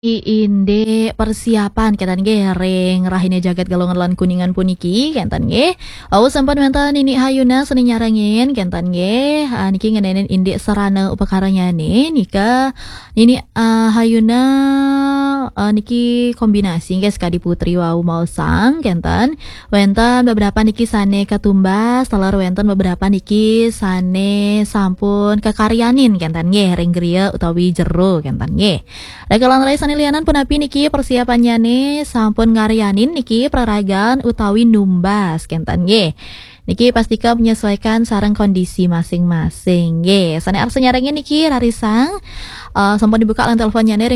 Inde persiapan kentan nggih reng rahine jagat galongan lan kuningan puniki kentan nggih. Awu sampean mentan ini hayuna seni nyarangin kentan nggih. Niki ngenenen inde sarana upakaranya nika ini hayuna niki kombinasi nggih sekadi putri wau mau sang kentan. Wenten beberapa niki sane katumbas talar wenten beberapa niki sane sampun kekaryanin kentan nggih reng griya utawi jero kentan nggih. Rekalan rai sanilianan punapi niki persiapannya nih sampun ngaryanin niki praragan utawi numbas kentan nggih. Niki pastikan menyesuaikan sarang kondisi masing-masing nggih. Sane arsa nyarengin niki rarisang sampun dibuka lan teleponnya nih ring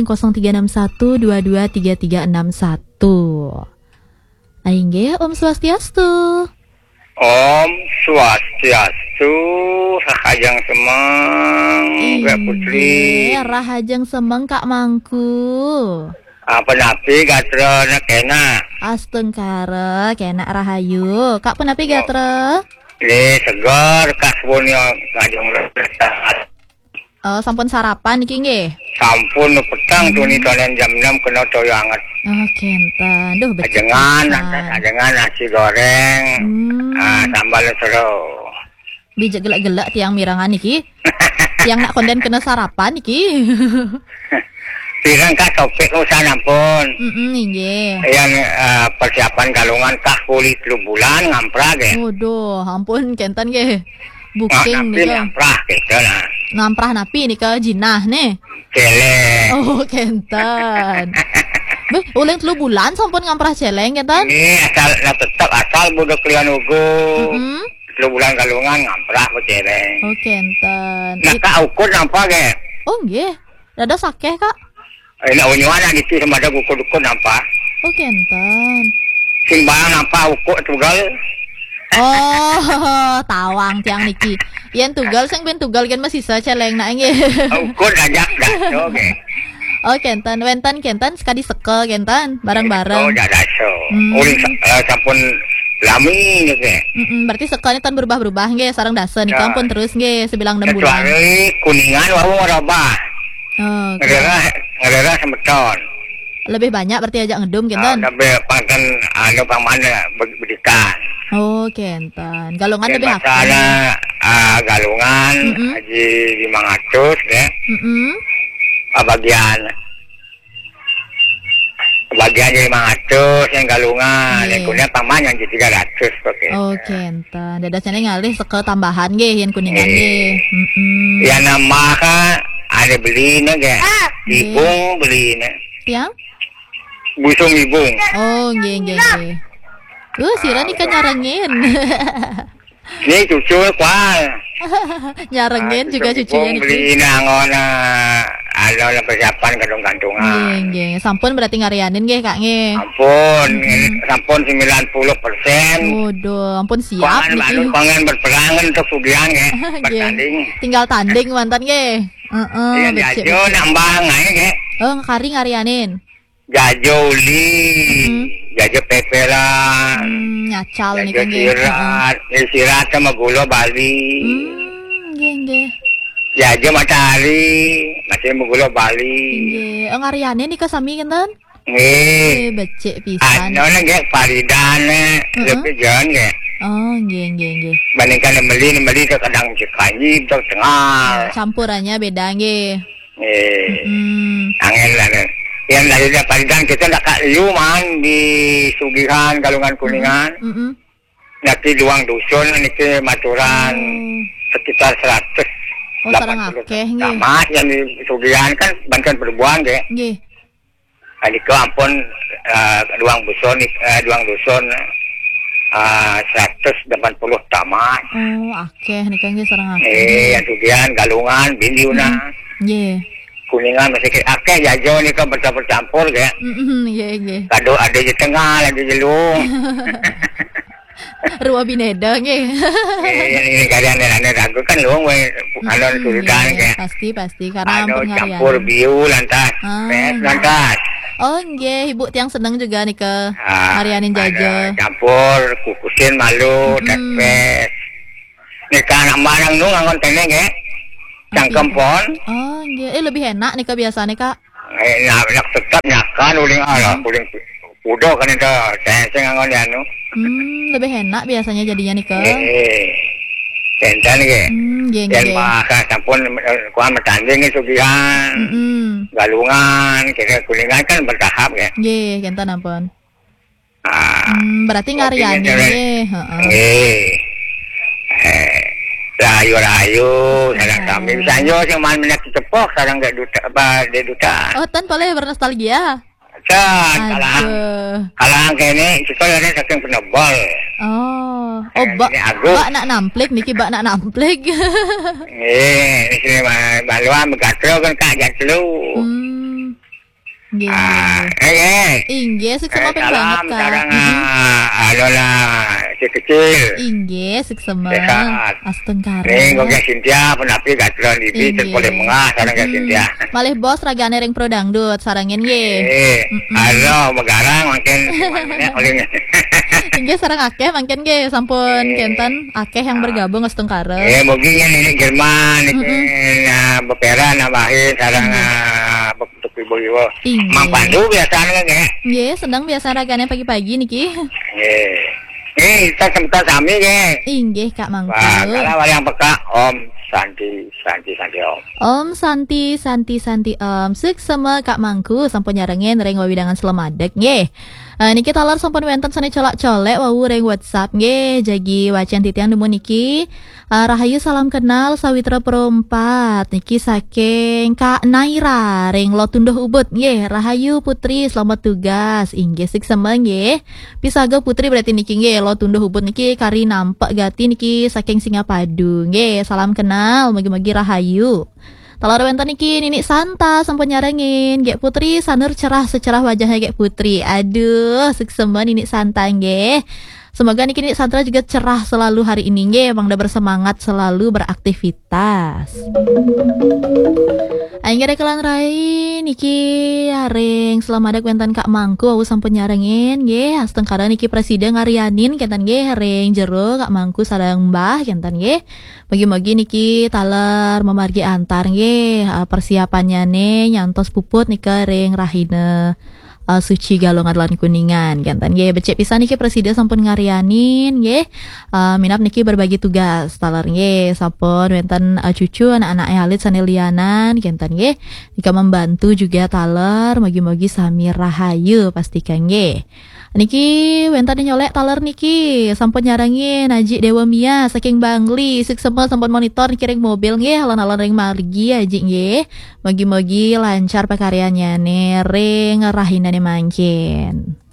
0361223361. Ayo nggih Om Swastiastu. Om Swastiastu, rahajang semeng, Mbak Putri. Rahajang semeng Kak Mangku. Apa napi gatra kena? Astengkara kena rahayu. Kak penapi gatra? Ini segar kasbunnya ngajeng lepas. Sampun sarapan iki nggih. Sampun petang tuni tonen jam 6 kena toyo anget. Oh, kentan. Duh, Ajengan nasi goreng. Sambal seru. Bijak gelak-gelak tiang mirangan iki. Tiang nak konden kena sarapan iki. Pirang kak topik usaha ampun. Nggih. Yang persiapan galungan kah kulit 3 bulan ngamprah ge. Waduh, ampun kentan nggih. Booking nih ngamprah gitu lah. Ngamprah napi nih ke jinah nih. Celeng. Oh, kentan. Beh, uleng 3 bulan sampun ngamprah celeng kentan? Ini tetap asal budak klian ugu. 3 bulan galungan ngamprah ke celeng. Oh, kentan. Nah, kak ukur nampak ge. Oh, nggih. Dada sakeh, Kak? Ini unyuana gitu sama ada ukur-ukur nampak. Oh, kentan. Sing barang nampak ukur tugal. Oh, tawang tiang niki. Yen tugal sing ben tugal kan masih sa celeng nak nggih. Ukur ajak dah oke. Oh, kentan wentan kentan sekali seke kentan bareng-bareng. Oh, dah so. Uling sampun lami ge. Berarti sekali tan berubah-berubah nggih sareng dasa nih kampun terus nggih sebilang 6 bulan. Kecuali kuningan wau ngerubah. Oh, ngerera semeton. Lebih banyak berarti ajak ngedum kentan. Lebih pakan pamana bedikan. Oh, kentan. Galungan lebih apa? Masalah galungan haji 500 ya. Bagian jadi 500 yang galungan, kemudian paman yang jadi 300 oke. Oh, kentan. Dadasnya ngalih seke tambahan nggih yang kuningan nggih. Ya nambah kan ada beli ge. Ibung beli ne. Tiang? Busung ibung. Oh, nggih. Sira nih kan nyarengin. Ini cucu kual. Nyarengin juga cucunya nih. Beli nangon ada persiapan gantung-gantungan. Nggih. Sampun berarti ngarianin nggih Kak nggih. Sampun 90%. Waduh, ampun siap niki. Pangan berperangan untuk sugihan nggih. Bertanding. Tinggal tanding mantan nggih. Iya, jajo nambah nggih. Oh, kari ngarianin. Jajo uli. Jajo pepelan. Nyacal nih kan sirat sama gula Bali. Nggih. Jajo matahari, masih gula Bali. Nggih, ngariane nih kasami kentan? Nggih. Becik pisan. Ana nggih paridane lebih jangan nggih. Oh, nggih. Bandingkan beli ke kadang cikanji ke tengah. Campurannya beda nggih. Angin lah. Yang dari paridan kita ndak kak liu man di Sugihan Galungan Kuningan. Nanti luang dusun niki maturan sekitar 100. Oh, sareng akeh nggih. Sama yang di Sugihan kan bantuan berbuang nggih. Nggih. Adi ke ampun luang dusun 180 tamat. Oh, akeh nika nggih sareng akeh. Yang Sugihan Galungan Bindiuna. Nggih. Kuningan masih akeh jajo nih kan bercampur ya. Nggih. Kado ada di tengah, ada di jelung. Ruwa bineda nggih. Ini kalian ragu kan luang we anu surudan ke. Pasti karena ampun ngarian. Campur biu lantas. Lantas. Oh, nggih, Ibu tiang seneng juga nih ke ngarianin jajo. Campur kukusin malu tepes. Nih kan amarang nu ngangon tene ge. Cangkempon. Oh, nggih. Lebih enak nih Kak biasanya Kak. nak tetap nyakan uling ala uling udah kan itu saya ngangon anu. Lebih enak biasanya jadinya nih ke. Kentan ke. Dan Nggih. maka sampun kuan bertanding sugihan. Galungan, kira kuningan kan bertahap ya. Nggih, kentan ampun. Berarti ngaryani nggih, heeh. Rayu-rayu, sareng kami sanyo sing man menak cepok sareng gak duta apa de duta. Oh, tan boleh bernostalgia. Kalang kene kita ada saking penebal. Bak nak namplik niki bak nak namplik. Di sini balua megatro kan kak jatlu. Inggih, seksama banget Kak. Alolah, kecil. Inggih, seksama. Astengkara. Ning kok Cynthia penapi gatron iki terpoleh mengah sareng Cynthia. Malih bos ragane ring pro dangdut sarengin nggih. Halo, megarang makin oleh. Inggih sareng akeh mangken nggih sampun kenten akeh yang bergabung Astengkara. Mungkin ini Jerman iki beperan nambahin sareng ibu-ibu. Mang Pandu biasanya nggih. Nggih, sedang biasa ragane pagi-pagi niki. Nggih. Kita sempat sami nggih. Inggih Kak Mangku. Kalau yang peka Om Santi Om. Om Santi Om. Seksama Kak Mangku sampun nyarengin ring wawidangan selamadek nggih. Niki talar sampun wenten sane colak-colek wau ring WhatsApp nggih jagi wacan titian demu niki. Rahayu salam kenal Sawitra Perompat niki saking Kak Naira ring Lotunduh Ubud nggih. Rahayu Putri selamat tugas inggih seksama nggih. Pisaga Putri berarti niki nggih Lotunduh Ubud niki kari nampak gati niki saking Singapadu nggih. Salam kenal magi-magi Rahayu. Talar wenten iki Ninik Santa sampun nyarengin Gek Putri sanur cerah secerah wajahnya Gek Putri. Aduh, seksema Ninik Santa nggih. Semoga niki Ninik Santa juga cerah selalu hari ini nggih, emang udah bersemangat selalu beraktivitas. Aing gede kelan rai niki haring selamat wenten Kak Mangku aku sampun nyarengin nggih. Astengkara niki presiden ngarianin kentan nggih haring jero Kak Mangku sareng Mbah kentan nggih. Bagi-bagi niki taler memargi antar nggih persiapannya nih nyantos puput nika ring rahina Suci Galongan lan Kuningan kentan nggih becek pisan niki presiden sampun ngarianin nggih. Minap niki berbagi tugas taler nggih sampun wenten cucu anak-anak halit sanelianan kentan nggih. Nika membantu juga taler mogi-mogi sami rahayu pastikan nggih. Niki wenten nyolek taler niki sampun nyarangin Aji Dewa Mia saking Bangli seksema sampun monitor kiring mobil nggih alon-alon ring margi Aji nggih. Mogi-mogi lancar pekaryaannya ring rahinane mangkin.